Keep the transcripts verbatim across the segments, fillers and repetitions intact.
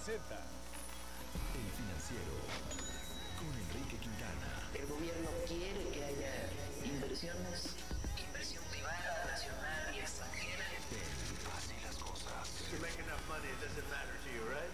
presenta El Financiero con Enrique Quintana. El gobierno quiere que haya inversiones, inversión privada, nacional y extranjera. Él hace las cosas. You make enough money, it doesn't matter to you, right?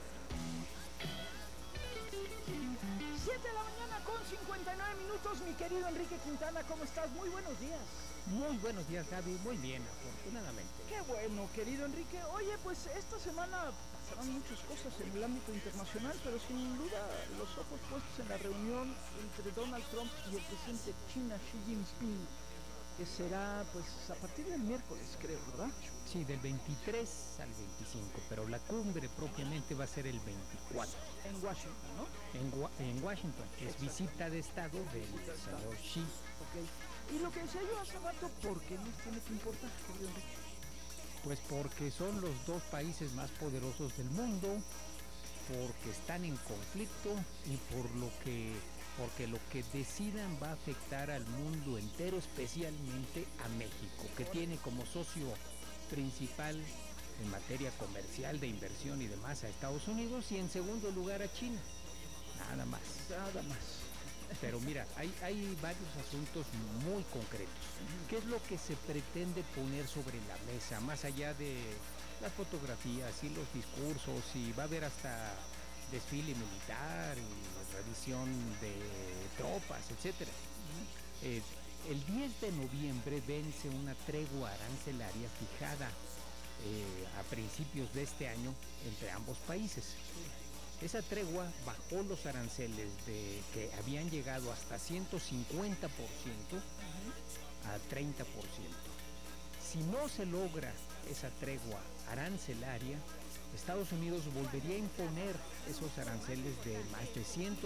siete de la mañana con cincuenta y nueve minutos, mi querido Enrique Quintana, ¿cómo estás? Muy buenos días. Muy buenos días, Gaby. Muy bien, afortunadamente. Qué bueno, querido Enrique. Oye, pues esta semana pasaron muchas cosas en el ámbito internacional, pero sin duda los ojos puestos en la reunión entre Donald Trump y el presidente de China, Xi Jinping, que será pues a partir del miércoles, creo, ¿verdad? Sí, del veintitrés al veinticinco, pero la cumbre propiamente va a ser el veinticuatro. En Washington, ¿no? En, Wa- en Washington. Es visita de Estado del señor Xi. Ok. Y lo que decía yo hace rato, ¿por qué nos tiene que importar, querido Enrique? Pues porque son los dos países más poderosos del mundo, porque están en conflicto y por lo que porque lo que decidan va a afectar al mundo entero, especialmente a México, que tiene como socio principal en materia comercial, de inversión y demás a Estados Unidos, y en segundo lugar a China. Nada más. Nada más. Pero mira, hay, hay varios asuntos muy concretos. ¿Qué es lo que se pretende poner sobre la mesa, más allá de las fotografías y los discursos, y va a haber hasta desfile militar y revisión de tropas, etcétera? Eh, el diez de noviembre vence una tregua arancelaria fijada eh, a principios de este año entre ambos países. Esa tregua bajó los aranceles de que habían llegado hasta ciento cincuenta por ciento a treinta por ciento. Si no se logra esa tregua arancelaria, Estados Unidos volvería a imponer esos aranceles de más de ciento